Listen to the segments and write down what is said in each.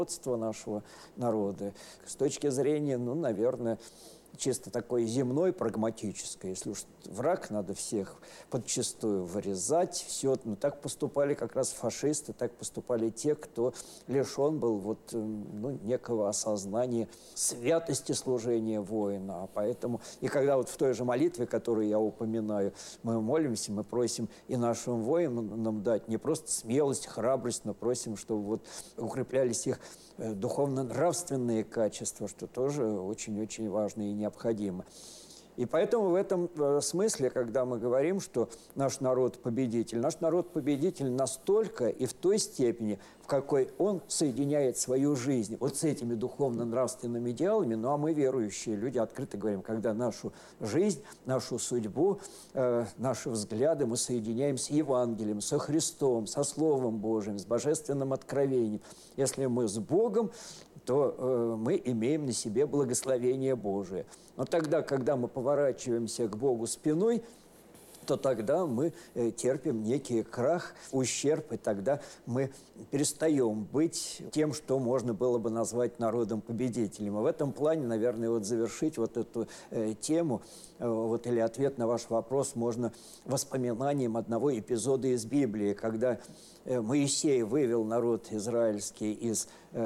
нашего народа. С точки зрения, ну, наверное, чисто такой земной, прагматической. Если уж враг, надо всех подчистую вырезать. Все, ну, так поступали как раз фашисты, так поступали те, кто лишен был вот, ну, некого осознания святости служения воина. А поэтому, и когда вот в той же молитве, которую я упоминаю, мы молимся, мы просим и нашим воинам дать не просто смелость, храбрость, но просим, чтобы вот укреплялись их духовно-нравственные качества, что тоже очень-очень важно и необходимо. И поэтому в этом смысле, когда мы говорим, что наш народ победитель настолько и в той степени, в какой он соединяет свою жизнь вот с этими духовно-нравственными идеалами. Ну а мы, верующие люди, открыто говорим, когда нашу жизнь, нашу судьбу, наши взгляды мы соединяем с Евангелием, со Христом, со Словом Божьим, с божественным откровением. Если мы с Богом, то мы имеем на себе благословение Божие. Но тогда, когда мы поворачиваемся к Богу спиной, то тогда мы терпим некий крах, ущерб, и тогда мы перестаем быть тем, что можно было бы назвать народом-победителем. И в этом плане, наверное, вот завершить вот эту тему, вот, или ответ на ваш вопрос можно воспоминанием одного эпизода из Библии, когда Моисей вывел народ израильский из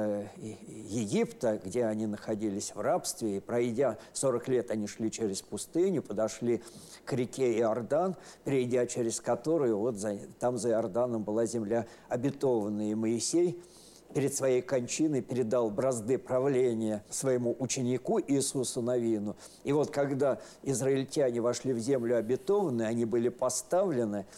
Египта, где они находились в рабстве, и пройдя 40 лет, они шли через пустыню, подошли к реке Иордан, перейдя через которую, вот там за Иорданом была земля обетованная. И Моисей перед своей кончиной передал бразды правления своему ученику Иисусу Навину. И вот когда израильтяне вошли в землю обетованную, они были поставлены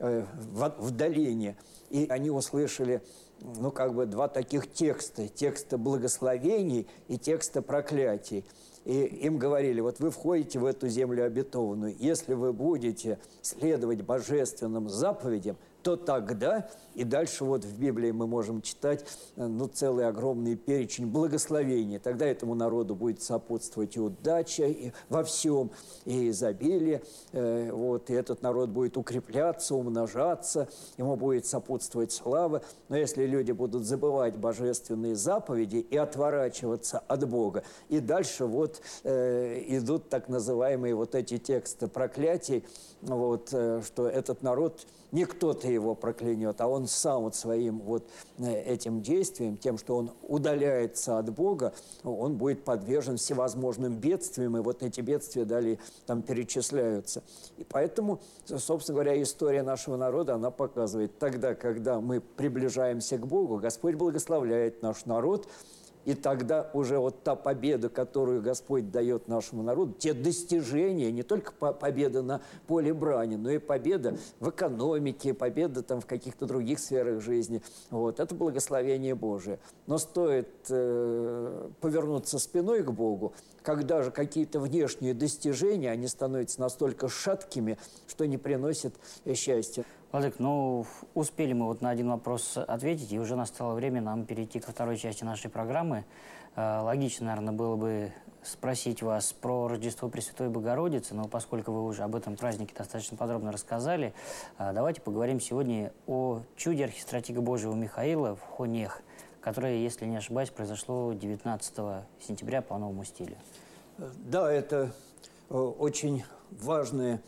в долине, и они услышали, ну, как бы два таких текста. Текста благословений и текста проклятий. И им говорили, вот вы входите в эту землю обетованную, если вы будете следовать божественным заповедям, то тогда, и дальше вот в Библии мы можем читать, ну, целый огромный перечень благословений. Тогда этому народу будет сопутствовать и удача и во всем, и изобилие. Вот, и этот народ будет укрепляться, умножаться, ему будет сопутствовать слава. Но если люди будут забывать божественные заповеди и отворачиваться от Бога, и дальше вот идут так называемые вот эти тексты проклятий, вот, что этот народ, не кто-то его проклянет, а он сам вот своим вот этим действием, тем, что он удаляется от Бога, он будет подвержен всевозможным бедствиям, и вот эти бедствия далее там перечисляются. И поэтому, собственно говоря, история нашего народа, она показывает, тогда, когда мы приближаемся к Богу, Господь благословляет наш народ. И тогда уже вот та победа, которую Господь дает нашему народу, те достижения, не только победа на поле брани, но и победа в экономике, победа там в каких-то других сферах жизни. Вот, это благословение Божие. Но стоит повернуться спиной к Богу, когда же какие-то внешние достижения, они становятся настолько шаткими, что не приносят счастья. Владык, ну, успели мы вот на один вопрос ответить, и уже настало время нам перейти ко второй части нашей программы. Логично, наверное, было бы спросить вас про Рождество Пресвятой Богородицы, но поскольку вы уже об этом празднике достаточно подробно рассказали, давайте поговорим сегодня о чуде архистратига Божьего Михаила в Хонех, которое, если не ошибаюсь, произошло 19 сентября по новому стилю. Да, это очень важная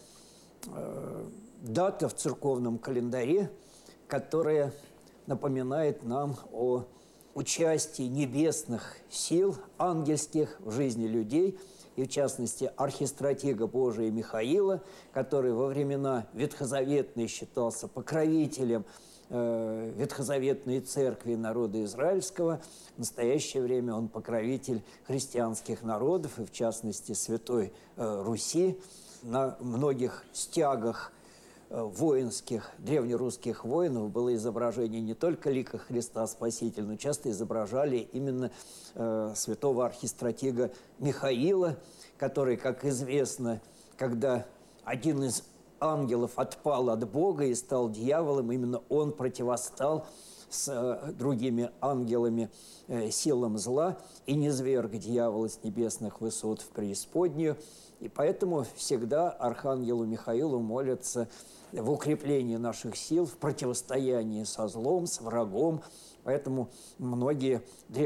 дата в церковном календаре, которая напоминает нам о участии небесных сил, ангельских в жизни людей, и в частности архистратига Божия Михаила, который во времена ветхозаветной считался покровителем ветхозаветной церкви народа израильского. В настоящее время он покровитель христианских народов, и в частности Святой Руси. На многих стягах воинских, древнерусских воинов было изображение не только лика Христа Спасителя, но часто изображали именно святого архистратига Михаила, который, как известно, когда один из ангелов отпал от Бога и стал дьяволом, именно он противостал с другими ангелами силам зла и низверг дьявола с небесных высот в преисподнюю. И поэтому всегда архангелу Михаилу молятся в укреплении наших сил, в противостоянии со злом, с врагом. Поэтому многие древние